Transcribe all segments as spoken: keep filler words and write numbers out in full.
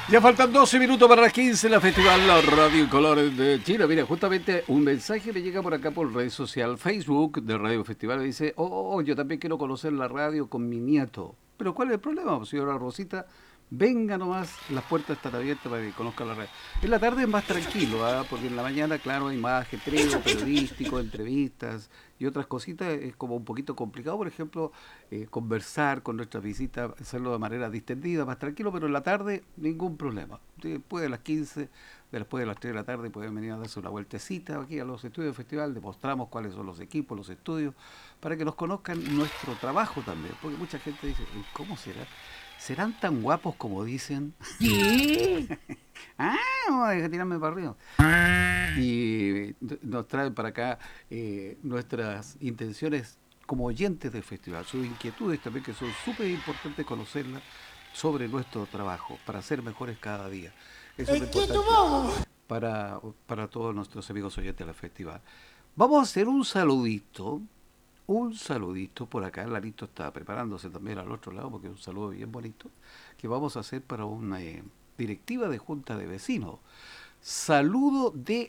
Ya faltan doce minutos para las quince, la Festival La Radio Colores de Chile. Mira, justamente un mensaje me llega por acá por red social, Facebook de Radio Festival. Me dice, oh, yo también quiero conocer la radio con mi nieto. Pero ¿cuál es el problema, pues, señora Rosita? Venga nomás, las puertas están abiertas para que conozca la radio. En la tarde es más tranquilo, ¿ah? Porque en la mañana, claro, hay más ajetreo periodístico, entrevistas y otras cositas. Es como un poquito complicado, por ejemplo, eh, conversar con nuestras visitas, hacerlo de manera distendida, más tranquilo, pero en la tarde ningún problema. Después de las quince, después de las tres de la tarde pueden venir a darse una vueltecita aquí a los estudios del festival, demostramos cuáles son los equipos, los estudios, para que nos conozcan nuestro trabajo también, porque mucha gente dice, ¿cómo será? ¿Serán tan guapos como dicen? Sí. Ah, no, deja tirarme para arriba. Y nos traen para acá eh, nuestras intenciones como oyentes del festival, sus inquietudes también, que son súper importantes conocerlas sobre nuestro trabajo, para ser mejores cada día. Eso es importante para, para todos nuestros amigos oyentes del festival. Vamos a hacer un saludito. Un saludito por acá, Larito está preparándose también al otro lado porque es un saludo bien bonito que vamos a hacer para una eh, directiva de Junta de Vecinos. Saludo de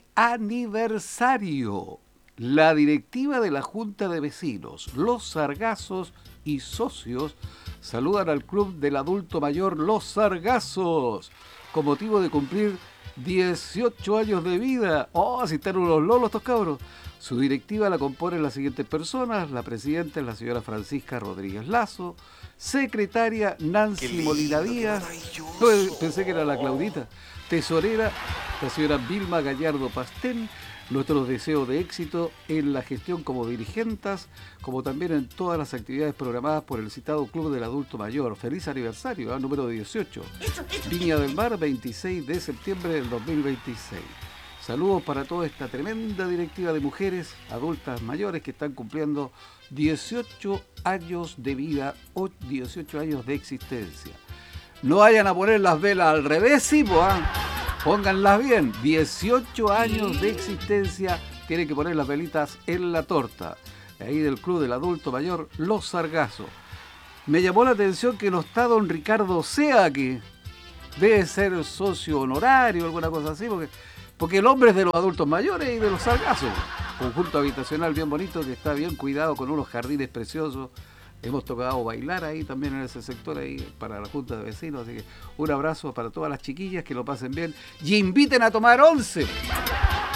aniversario. La directiva de la Junta de Vecinos, los Sargazos y socios saludan al Club del Adulto Mayor Los Sargazos con motivo de cumplir dieciocho años de vida. ¡Oh, si están unos lolos estos cabros! Su directiva la componen las siguientes personas. La presidenta es la señora Francisca Rodríguez Lazo, secretaria Nancy Molina Díaz, pensé que era la Claudita, tesorera la señora Vilma Gallardo Pastén. Nuestros deseos de éxito en la gestión como dirigentes, como también en todas las actividades programadas por el citado Club del Adulto Mayor. Feliz aniversario, ¿eh? Número dieciocho. Viña del Mar, veintiséis de septiembre del dos mil veintiséis. Saludos para toda esta tremenda directiva de mujeres adultas mayores que están cumpliendo dieciocho años de vida o dieciocho años de existencia. No vayan a poner las velas al revés, sí, pues, ¿eh? Pónganlas bien. dieciocho años de existencia, tienen que poner las velitas en la torta. Ahí del Club del Adulto Mayor, Los Sargazos. Me llamó la atención que no está don Ricardo Sea aquí. Debe ser socio honorario, alguna cosa así, porque... Porque el hombre es de los adultos mayores y de los Sargazos. Conjunto habitacional bien bonito que está bien cuidado con unos jardines preciosos. Hemos tocado bailar ahí también en ese sector ahí para la Junta de Vecinos. Así que un abrazo para todas las chiquillas, que lo pasen bien y inviten a tomar once.